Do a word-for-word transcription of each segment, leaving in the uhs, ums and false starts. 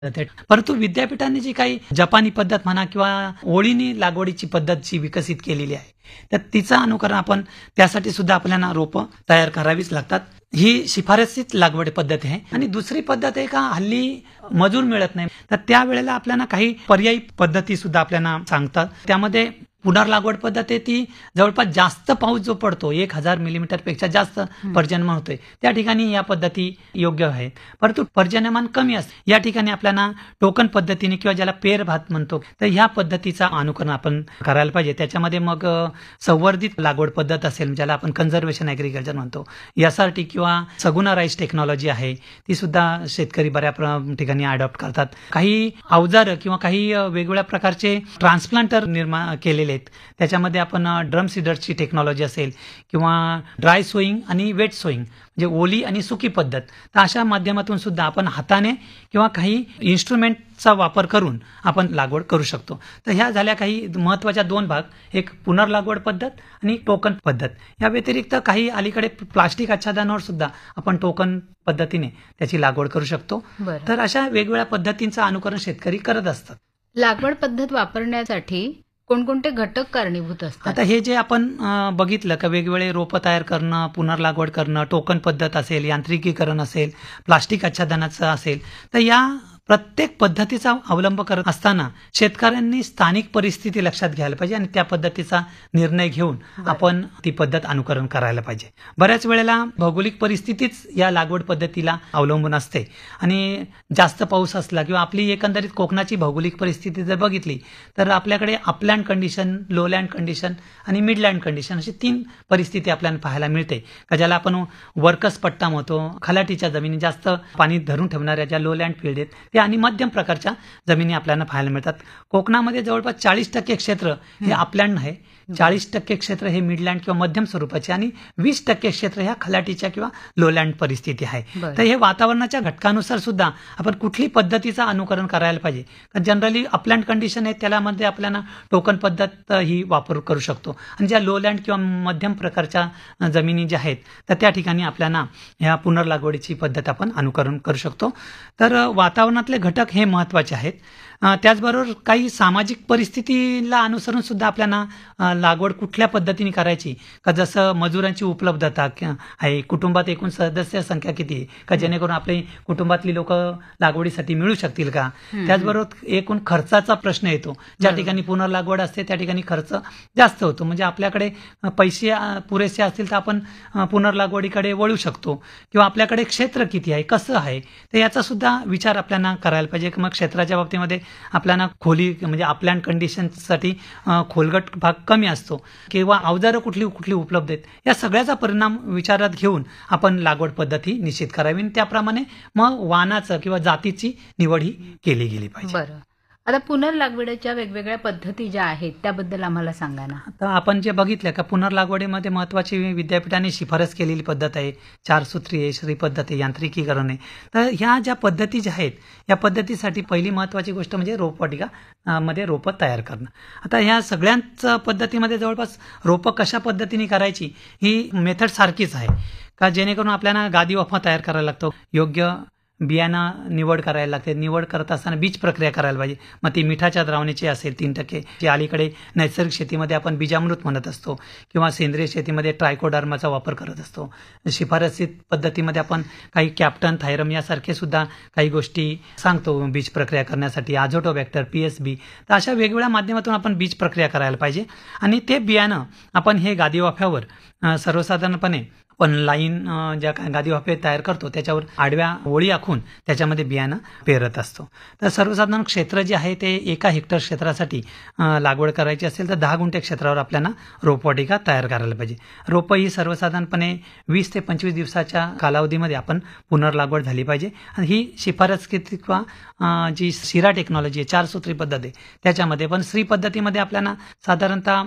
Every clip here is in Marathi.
ते. परंतु विद्यापीठांनी जी काही जपानी पद्धत म्हणा किंवा ओळीने लागवडीची पद्धत जी विकसित केलेली आहे, तर तिचं अनुकरण आपण त्यासाठी सुद्धा आपल्याला रोपं तयार करावीच लागतात. ही शिफारसीत लागवड पद्धत आहे. आणि दुसरी पद्धत आहे का, हल्ली मजूर मिळत नाही, तर त्यावेळेला आपल्याला काही पर्यायी पद्धती सुद्धा आपल्याला सांगतात. त्यामध्ये पुनर्लागवड पद्धत आहे, ती जवळपास जास्त पाऊस जो पडतो एक हजार मिलीमीटर पेक्षा जास्त पर्जन्यमान होतोय त्या ठिकाणी या पद्धती योग्य आहेत. परंतु पर्जन्यमान कमी असते या ठिकाणी आपल्याला टोकन पद्धतीने किंवा ज्याला पेर भात म्हणतो, तर ह्या पद्धतीचा अनुकरण आपण करायला पाहिजे. त्याच्यामध्ये मग अ, संवर्धित लागवड पद्धत असेल, ज्याला आपण कन्झर्वेशन ॲग्रिकल्चर म्हणतो, यासाठी किंवा सगुना राईस टेक्नॉलॉजी आहे, ती सुद्धा शेतकरी बऱ्या प्र- ठिकाणी अडॉप्ट करतात. काही अवजार किंवा काही अ, वेगवेगळ्या प्रकारचे ट्रान्सप्लांटर निर्माण केलेले आहेत. त्याच्यामध्ये आपण ड्रम सीडरची टेक्नॉलॉजी असेल किंवा ड्राय सोईंग आणि वेट सोईंग म्हणजे ओली आणि सुकी पद्धत, तर अशा माध्यमातून सुद्धा आपण हाताने किंवा काही इन्स्ट्रुमेंटचा वापर करून आपण लागवड करू शकतो. तर ह्या झाल्या काही महत्त्वाच्या दोन भाग, एक पुनर्लागवड पद्धत आणि टोकन पद्धत. या व्यतिरिक्त काही अलीकडे प्लास्टिक आच्छादनावर सुद्धा आपण टोकन पद्धतीने त्याची लागवड करू शकतो. बरं. तर अशा वेगवेगळ्या पद्धतींचं अनुकरण शेतकरी करत असतात. लागवड पद्धत वापरण्यासाठी कोणकोणते घटक कारणीभूत असतात? आता हे जे आपण अ, बघितलं का वेगवेगळे रोपं तयार करणं, पुनर्लागवड करणं, टोकन पद्धत असेल, यांत्रिकीकरण असेल, प्लास्टिक आच्छादनाचं असेल, तर या प्रत्येक पद्धतीचा अवलंब करत असताना शेतकऱ्यांनी स्थानिक परिस्थिती लक्षात घ्यायला पाहिजे आणि त्या पद्धतीचा निर्णय घेऊन आपण ती पद्धत अनुकरण करायला पाहिजे. बऱ्याच वेळेला भौगोलिक परिस्थितीच या लागवड पद्धतीला अवलंबून असते आणि जास्त पाऊस असला किंवा आपली एकंदरीत कोकणाची भौगोलिक परिस्थिती जर बघितली तर आपल्याकडे अपलँड कंडिशन, लोलँड कंडिशन आणि मिडलँड कंडिशन अशी तीन परिस्थिती आपल्याला पाहायला मिळते, का ज्याला आपण वर्कस पट्टा म्हणतो. खलाटीच्या जमिनी जास्त पाणी धरून ठेवणाऱ्या ज्या लोलँड फील्ड आहेत त्या आणि मध्यम प्रकारच्या जमिनी आपल्याला पाहायला मिळतात. कोकणामध्ये जवळपास चाळीस टक्के क्षेत्र हे अपलँड आहे, चाळीस टक्के क्षेत्र हे मिडलँड किंवा मध्यम स्वरूपाचे आणि वीस टक्के क्षेत्र ह्या खलाटीच्या किंवा लोलँड परिस्थिती आहे. बरं. तर हे वातावरणाच्या घटकानुसार सुद्धा आपण कुठली पद्धतीचं अनुकरण करायला पाहिजे. जनरली अपलँड कंडिशन आहे त्यामध्ये आपल्याला टोकन पद्धत ही वापर करू शकतो आणि ज्या लोलँड किंवा मध्यम प्रकारच्या जमिनी ज्या आहेत तर त्या ठिकाणी आपल्याला ह्या पुनर्लागवडीची पद्धत आपण अनुकरण करू शकतो. तर वातावरणातले घटक हे महत्त्वाचे आहेत. अ, त्याचबरोबर काही सामाजिक परिस्थितीला अनुसरून सुद्धा आपल्याला अ, लागवड कुठल्या पद्धतीने करायची, का जसं मजुरांची उपलब्धता क- आहे, कुटुंबात एकूण सदस्य संख्या किती आहे, का जेणेकरून आपली कुटुंबातली लोक लागवडीसाठी मिळू शकतील का. त्याचबरोबर एकूण खर्चाचा प्रश्न येतो. ज्या ठिकाणी पुनर्लागवड असते त्या ठिकाणी खर्च जास्त होतो, म्हणजे आपल्याकडे अ, पैसे अ, पुरेसे असतील तर आपण अ, पुनर्लागवडीकडे वळू शकतो किंवा आपल्याकडे क्षेत्र किती आहे, कसं आहे, तर याचा सुद्धा विचार आपल्याला करायला पाहिजे. मग क्षेत्राच्या बाबतीमध्ये आपल्याला खोली म्हणजे अपलँड कंडिशनसाठी अ, खोलगट भाग कमी असतो किंवा अवजारं कुठली कुठली उपलब्ध आहेत, या सगळ्याचा परिणाम विचारात घेऊन आपण लागवड पद्धती निश्चित करावी आणि त्याप्रमाणे मग वाणाचं किंवा जातीची निवड ही केली गेली पाहिजे. बरं. आता पुनर्लागवडीच्या वेगवेगळ्या पद्धती ज्या आहेत त्याबद्दल आम्हाला सांगा ना. आता आपण जे बघितलं का पुनर्लागवडीमध्ये महत्त्वाची विद्यापीठाने शिफारस केलेली पद्धत आहे चार सूत्री आहे, श्री पद्धत आहे, यांत्रिकीकरण आहे. तर ह्या ज्या पद्धती ज्या आहेत या पद्धतीसाठी पहिली महत्त्वाची गोष्ट म्हणजे रोपवाटिका अ, मध्ये रोपं तयार करणं. आता ह्या सगळ्याच पद्धतीमध्ये जवळपास रोपं कशा पद्धतीने करायची ही मेथड सारखीच आहे, का जेणेकरून आपल्याला गादी वाफा तयार करायला लागतो, योग्य बियाणं निवड करायला लागते. निवड करत असताना बीज प्रक्रिया करायला पाहिजे. मग ती मिठाच्या द्रावणीची असेल तीन टक्के, जे अलीकडे नैसर्गिक शेतीमध्ये आपण बीजामृत म्हणत असतो किंवा सेंद्रिय शेतीमध्ये ट्रायकोडर्माचा वापर करत असतो. शिफारसीत पद्धतीमध्ये आपण काही कॅप्टन, थायरम यासारखे सुद्धा काही गोष्टी सांगतो बीज प्रक्रिया करण्यासाठी, आझोटोबॅक्टर, पी एस बी. तर अशा वेगवेगळ्या माध्यमातून आपण बीज प्रक्रिया करायला पाहिजे आणि ते बियाणं आपण हे गादी वाफ्यावर अ, सर्वसाधारणपणे पण लाईन अ, ज्या काय गादी वाफे तयार करतो त्याच्यावर आडव्या ओळी आखून त्याच्यामध्ये बियाणं पेरत असतो. तर सर्वसाधारण क्षेत्र जे आहे ते एका हेक्टर क्षेत्रासाठी अ, लागवड करायची असेल तर दहा गुंठे क्षेत्रावर आपल्याला रोपवाटिका तयार करायला पाहिजे. रोपं ही सर्वसाधारणपणे वीस ते पंचवीस दिवसाच्या कालावधीमध्ये आपण पुनर्लागवड झाली पाहिजे आणि ही शिफारस किती किंवा अ, जी शिरा टेक्नॉलॉजी आहे, चार सूत्री पद्धत आहे त्याच्यामध्ये. पण श्री पद्धतीमध्ये आपल्याला साधारणतः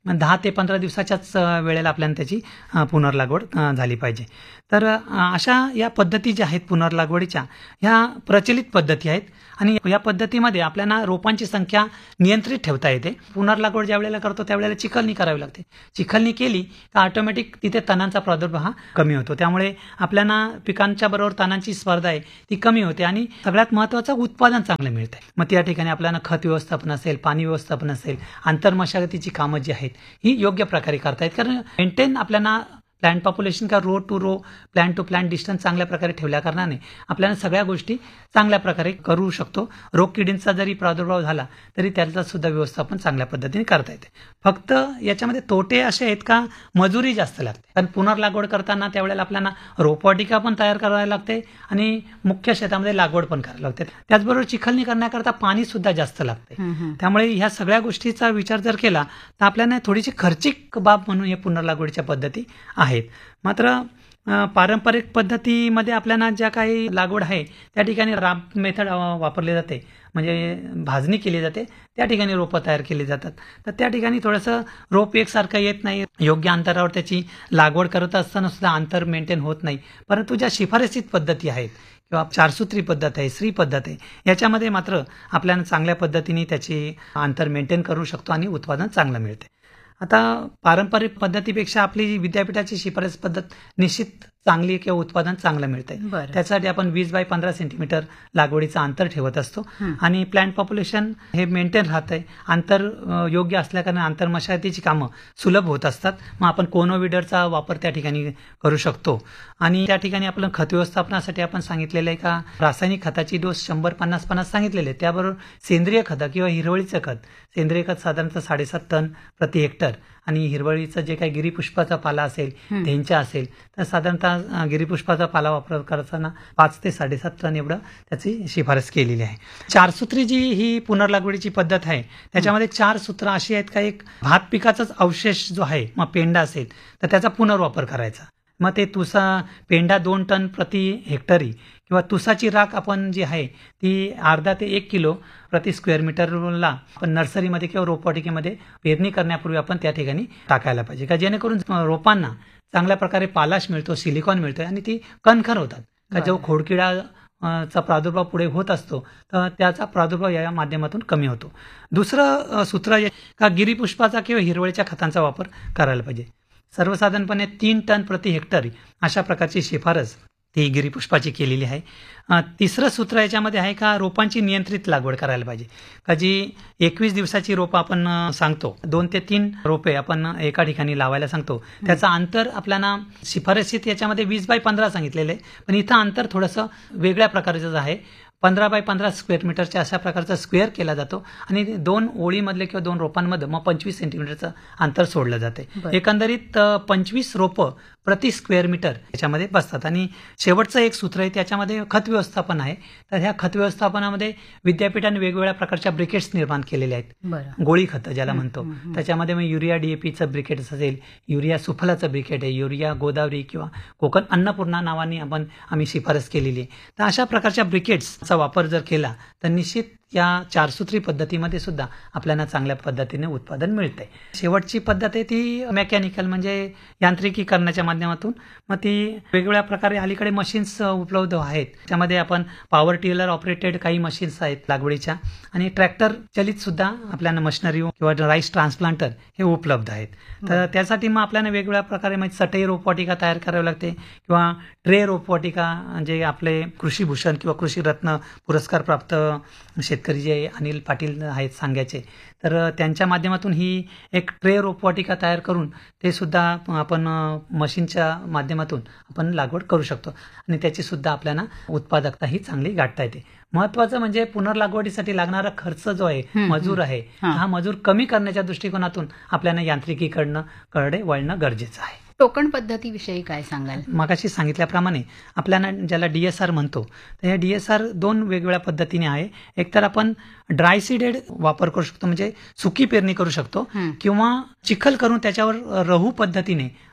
मग दहा ते पंधरा दिवसाच्याच अ, वेळेला आपल्याला त्याची अ, पुनर्लागवड अ, झाली पाहिजे. तर अ, अशा या पद्धती ज्या आहेत पुनर्लागवडीच्या, ह्या प्रचलित पद्धती आहेत आणि या पद्धतीमध्ये आपल्याला रोपांची संख्या नियंत्रित ठेवता येते. पुनर्लागवड ज्या वेळेला करतो त्यावेळेला चिखलणी करावी लागते. चिखलणी केली तर ऑटोमॅटिक तिथे तणांचा प्रादुर्भाव हा कमी होतो. त्यामुळे आपल्याला पिकांच्या बरोबर तणांची स्पर्धा आहे ती कमी होते आणि सगळ्यात महत्त्वाचं उत्पादन चांगलं मिळतं. मग त्या ठिकाणी आपल्याला खत व्यवस्थापन असेल, पाणी व्यवस्थापन असेल, आंतरमशागतीची कामं जी आहेत ही योग्य प्रकारे करता येत. कारण मेंटेन आपल्याला प्लांट पॉप्युलेशन का row to row, plant to plant distance चांगल्या प्रकारे ठेवल्या कारणाने आपल्याला सगळ्या गोष्टी चांगल्या प्रकारे करू शकतो. रोगकिडींचा जरी प्रादुर्भाव झाला तरी त्याचा सुद्धा व्यवस्थापन चांगल्या पद्धतीने करता येते. फक्त याच्यामध्ये तोटे असे आहेत का मजुरी जास्त लागते. कारण पुनर्लागवड करताना त्यावेळेला आपल्याला रोपवाटिका पण तयार करायला लागते आणि मुख्य शेतामध्ये लागवड पण करायला लागते. त्याचबरोबर चिखलणी करण्याकरता पाणी सुद्धा जास्त लागते. त्यामुळे ह्या सगळ्या गोष्टीचा विचार जर केला तर आपल्याला थोडीशी खर्चिक बाब म्हणून हे पुनर्लागवडीच्या पद्धती आहेत. मात्र अ, पारंपरिक पद्धतीमध्ये आपल्याला ज्या काही लागवड आहे त्या ठिकाणी राब मेथड वापरली जाते, म्हणजे भाजणी केली जाते, त्या ठिकाणी रोपं तयार केली जातात. तर त्या ठिकाणी थोडंसं रोप एकसारखं येत नाही, योग्य अंतरावर त्याची लागवड करत असताना सुद्धा अंतर मेंटेन होत नाही. परंतु ज्या शिफारसीत पद्धती आहेत किंवा चारसूत्री पद्धत आहे, श्री पद्धत आहे, याच्यामध्ये मात्र आपल्याला चांगल्या पद्धतीने त्याची अंतर मेंटेन करू शकतो आणि उत्पादन चांगलं मिळते. आता पारंपरिक पद्धतीपेक्षा आपली विद्यापीठाची शिफारस पद्धत निश्चित चांगली किंवा उत्पादन चांगलं मिळतंय. बरं. त्यासाठी आपण वीस बाय पंधरा सेंटीमीटर लागवडीचं अंतर ठेवत असतो आणि प्लांट पॉप्युलेशन हे मेंटेन राहतंय. अंतर अ, योग्य असल्याकारणे आंतर मशागतीची कामं सुलभ होत असतात. मग आपण कोनोविडरचा वापर त्या ठिकाणी करू शकतो आणि त्या ठिकाणी आपलं खत व्यवस्थापनासाठी आपण सांगितलेलं आहे का रासायनिक खताची डोस शंभर पन्नास पन्नास सांगितलेले आहे. त्याबरोबर सेंद्रिय खतं किंवा हिरवळीचं खत, सेंद्रिय खत साधारणतः साडेसात टन प्रति हेक्टर आणि हिरवळीचं जे काही गिरीपुष्पाचा पाला असेल, ढेंचा असेल, तर साधारणतः अ, गिरीपुष्पाचा पाला वापर करताना पाच ते साडेसात टन एवढं त्याची शिफारस केलेली आहे. चारसूत्री जी ही पुनर्लागवडीची पद्धत आहे त्याच्यामध्ये चार सूत्र अशी आहेत का, एक भात पिकाचाच अवशेष जो आहे, मग पेंडा असेल तर त्याचा पुनर्वापर करायचा. मग ते तुसा पेंडा दोन टन प्रति हेक्टरी किंवा तुसाची राख आपण जी आहे ती अर्धा ते एक किलो प्रति स्क्वेअर मीटरला आपण नर्सरीमध्ये किंवा रोपवाटिकेमध्ये पेरणी करण्यापूर्वी आपण त्या ठिकाणी टाकायला पाहिजे का, जेणेकरून रोपांना चांगल्या प्रकारे पालाश मिळतो, सिलिकॉन मिळतोय आणि ती कणखर होतात. का जो खोडकिडा अ, चा प्रादुर्भाव पुढे होत असतो तर त्याचा प्रादुर्भाव या माध्यमातून कमी होतो. दुसरं अ, सूत्र आहे का गिरीपुष्पाचा किंवा हिरवळीच्या खतांचा वापर करायला पाहिजे. सर्वसाधारणपणे तीन टन प्रति हेक्टर अशा प्रकारची शिफारस ती गिरीपुष्पाची केलेली आहे. अ, तिसरं सूत्र याच्यामध्ये आहे का रोपांची नियंत्रित लागवड करायला पाहिजे. का जी एकवीस दिवसाची रोपं आपण अ, सांगतो, दोन ते तीन रोपे आपण एका ठिकाणी लावायला सांगतो, त्याचं अंतर आपल्याला शिफारसीत याच्यामध्ये वीस बाय पंधरा सांगितलेलं आहे, पण इथं अंतर थोडंसं वेगळ्या प्रकारचं आहे. पंधरा बाय पंधरा स्क्वेअर मीटरच्या अशा प्रकारचा स्क्वेअर केला जातो आणि दोन ओळीमधले किंवा दोन रोपांमध्ये मग पंचवीस सेंटीमीटरचं अंतर सोडलं जाते. एकंदरीत अ, पंचवीस रोपं प्रति स्क्वेअर मीटर याच्यामध्ये बसतात. आणि शेवटचं एक सूत्र आहे त्याच्यामध्ये खत व्यवस्थापन आहे. तर ह्या खत व्यवस्थापनामध्ये विद्यापीठाने वेगवेगळ्या प्रकारच्या ब्रिकेट्स निर्माण केलेल्या आहेत. बरं. गोळी खतं ज्याला म्हणतो, त्याच्यामध्ये मग युरिया डीएपीचं ब्रिकेट असेल, युरिया सुफलाचं ब्रिकेट आहे, युरिया गोदावरी किंवा कोकण अन्नपूर्णा नावाने आपण आम्ही शिफारस केलेली आहे. तर अशा प्रकारच्या ब्रिकेट्सचा वापर जर केला तर निश्चित या चारसूत्री पद्धतीमध्ये सुद्धा आपल्याला चांगल्या पद्धतीने उत्पादन मिळतंय. शेवटची पद्धत आहे ती मेकॅनिकल, म्हणजे यांत्रिकीकरणाच्या माध्यमातून. मग ती वेगवेगळ्या प्रकारे अलीकडे मशीन्स उपलब्ध आहेत. त्यामध्ये आपण पॉवर टिलर ऑपरेटेड काही मशीन्स आहेत लागवडीच्या आणि ट्रॅक्टर चलित सुद्धा आपल्याला मशिनरी किंवा राईस ट्रान्सप्लांटर हे उपलब्ध आहेत. तर त्यासाठी मग आपल्याला वेगवेगळ्या प्रकारे म्हणजे चटई रोपवाटिका तयार करावी लागते किंवा ट्रे रोपवाटिका, जे आपले कृषीभूषण किंवा कृषी रत्न पुरस्कार प्राप्त शेतकरी जे अनिल पाटील आहेत सांग्याचे, तर त्यांच्या माध्यमातून ही एक ट्रे रोपवाटिका तयार करून ते सुद्धा आपण मशीनच्या माध्यमातून आपण लागवड करू शकतो आणि त्याची सुद्धा आपल्याला उत्पादकता ही चांगली गाठता येते. महत्वाचं म्हणजे पुनर्लागवडीसाठी लागणारा खर्च जो आहे, मजूर आहे, हा मजूर कमी करण्याच्या दृष्टिकोनातून आपल्याला यांत्रिकीकरण कडे वळणं गरजेचं आहे. टोकन पद्धतीविषयी काय सांगाल? मगाशी सांगितल्याप्रमाणे आपल्याला ज्याला डीएसआर म्हणतो, तर या डीएसआर दोन वेगवेगळ्या पद्धतीने आहे. एक तर आपण ड्राय सीडेड वापर करू शकतो, म्हणजे सुकी पेरणी करू शकतो, किंवा चिखल करून त्याच्यावर रहू पद्धतीने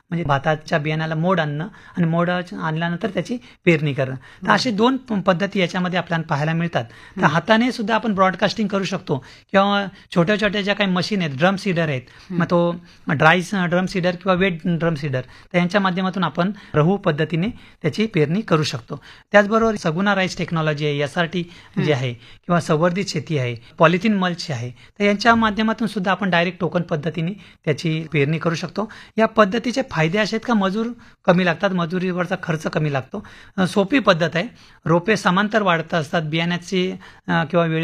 म्हणजे भाताच्या बियाण्याला मोड आणणं आणि मोड आणल्यानंतर त्याची पेरणी करणं. तर असे दोन पद्धती याच्यामध्ये आपल्याला पाहायला मिळतात. तर हाताने सुद्धा आपण ब्रॉडकास्टिंग करू शकतो किंवा छोट्या छोट्या ज्या काही मशीन आहेत, ड्रम सीडर आहेत, मग तो ड्राय ड्रम सीडर किंवा वेट ड्रम सीडर, तर यांच्या माध्यमातून आपण रहू पद्धतीने त्याची पेरणी करू शकतो. त्याचबरोबर सगुना राईस टेक्नॉलॉजी आहे, एस आर टी जे आहे किंवा संवर्धित शेती आहे, पॉलिथिन मल्च आहे, तर यांच्या माध्यमातून सुद्धा आपण डायरेक्ट टोकन पद्धतीने त्याची पेरणी करू शकतो. या पद्धतीचे फायदे असे आहेत का मजूर कमी लागतात, मजुरीवरचा खर्च कमी लागतो, सोपी पद्धत आहे, रोपे समांतर वाढत असतात, बियाण्याची किंवा